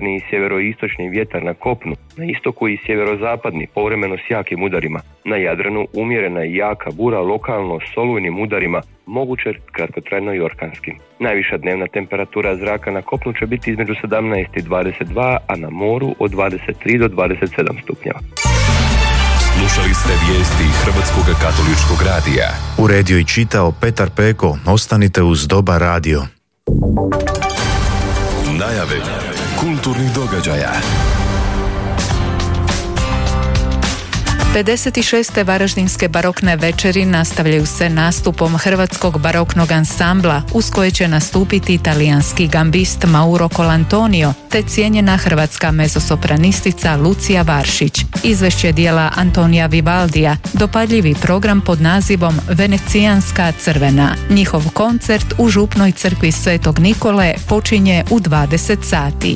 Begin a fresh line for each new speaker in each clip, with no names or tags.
sjeverni i sjeveroistočni vjetar na kopnu, na istoku i sjeverozapadni, povremeno s jakim udarima. Na Jadranu umjerena i jaka bura, lokalno s olujnim udarima, moguće kratkotrajno i orkanskim. Najviša dnevna temperatura zraka na kopnu će biti između 17 i 22, a na moru od 23 do 27 stupnjeva.
Slušali ste vijesti Hrvatskog katoličkog radija.
Uredio i čitao Petar Peko. Ostanite uz Dobar radio.
Najave kulturnih događaja.
56. Varaždinske barokne večeri nastavljaju se nastupom hrvatskog baroknog ansambla uz koje će nastupiti italijanski gambist Mauro Colantonio te cijenjena hrvatska mezosopranistica Lucija Varšić. Izvešće dijela Antonija Vivaldija, dopadljivi program pod nazivom Venecijanska crvena. Njihov koncert u župnoj crkvi Svetog Nikole počinje u 20 sati.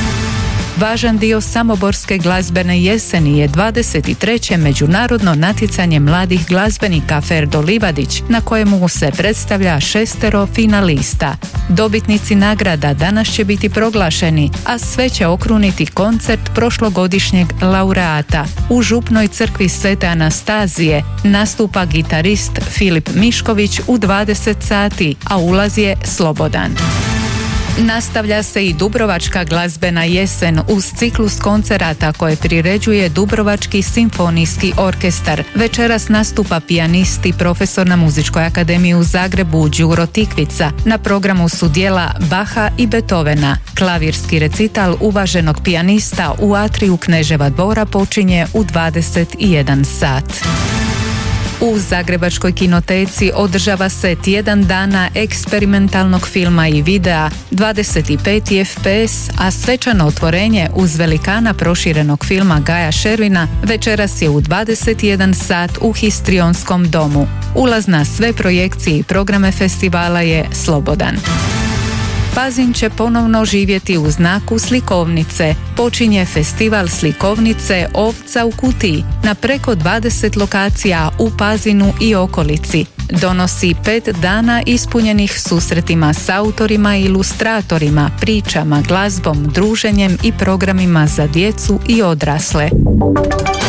Važan dio samoborske glazbene jeseni je 23. međunarodno natjecanje mladih glazbenika Ferdo Livadić, na kojemu se predstavlja 6 finalista. Dobitnici nagrada danas će biti proglašeni, a sve će okruniti koncert prošlogodišnjeg laureata. U župnoj crkvi Svete Anastazije nastupa gitarist Filip Mišković u 20 sati, a ulaz je slobodan. Nastavlja se i Dubrovačka glazbena jesen uz ciklus koncerata koje priređuje Dubrovački simfonijski orkestar. Večeras nastupa pijanist i profesor na Muzičkoj akademiji u Zagrebu Đuro Tikvica. Na programu su djela Baha i Beethovena. Klavirski recital uvaženog pijanista u atriju Kneževa dvora počinje u 21 sat. U Zagrebačkoj kinoteci održava se tjedan dana eksperimentalnog filma i videa, 25 FPS, a svečano otvorenje uz velikana proširenog filma Gaja Šervina večeras je u 21 sat u Histrionskom domu. Ulaz na sve projekcije i programe festivala je slobodan. Pazin će ponovno živjeti u znaku slikovnice. Počinje festival slikovnice Ovca u kutiji na preko 20 lokacija u Pazinu i okolici. Donosi 5 dana ispunjenih susretima s autorima i ilustratorima, pričama, glazbom, druženjem i programima za djecu i odrasle.